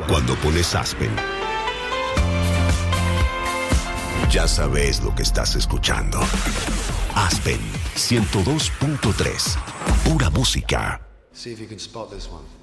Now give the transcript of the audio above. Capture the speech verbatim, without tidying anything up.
Cuando pones Aspen, ya sabes lo que estás escuchando. Aspen ciento dos punto tres. Pura música. See if you can spot this one.